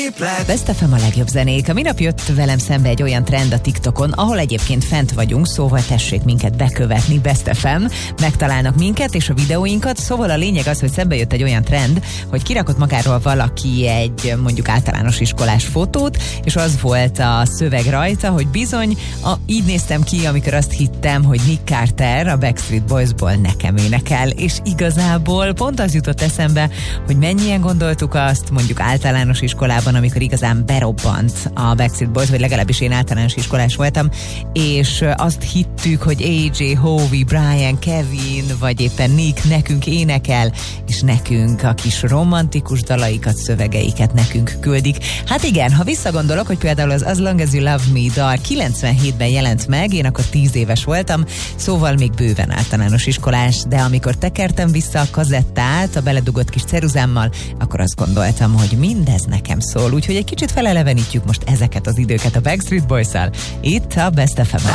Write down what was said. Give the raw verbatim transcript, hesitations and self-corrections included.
Best ef em a legjobb zenék. A minap jött velem szembe egy olyan trend a TikTokon, ahol egyébként fent vagyunk, szóval tessék minket bekövetni, Best ef em, megtalálnak minket és a videóinkat, szóval a lényeg az, hogy szembe jött egy olyan trend, hogy kirakott magáról valaki egy mondjuk általános iskolás fotót, és az volt a szöveg rajta, hogy bizony, a, így néztem ki, amikor azt hittem, hogy Nick Carter a Backstreet Boysból nekem énekel, és igazából pont az jutott eszembe, hogy mennyien gondoltuk azt mondjuk általános iskolában, amikor igazán berobbant a Backstreet Boys, vagy legalábbis én általános iskolás voltam, és azt hittük, hogy á jé, Howie, Brian, Kevin, vagy éppen Nick nekünk énekel, és nekünk a kis romantikus dalaikat, szövegeiket nekünk küldik. Hát igen, ha visszagondolok, hogy például az As Long As You Love Me dal kilencvenhétben jelent meg, én akkor tíz éves voltam, szóval még bőven általános iskolás, de amikor tekertem vissza a kazettát a beledugott kis ceruzámmal, akkor azt gondoltam, hogy mindez nekem szól, úgyhogy egy kicsit felelevenítjük most ezeket az időket a Backstreet Boys-szal. Itt a Best ef em.